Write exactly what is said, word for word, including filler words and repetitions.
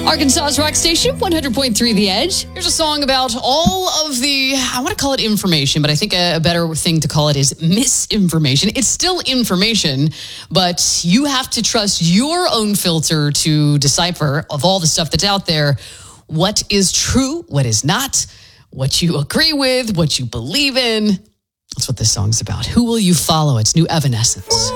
Arkansas's rock station, one hundred point three The Edge. Here's a song about all of the, I want to call it information, but I think a, a better thing to call it is misinformation. It's still information, but you have to trust your own filter to decipher of all the stuff that's out there, what is true, what is not, what you agree with, what you believe in. That's what this song's about. Who will you follow? It's new Evanescence.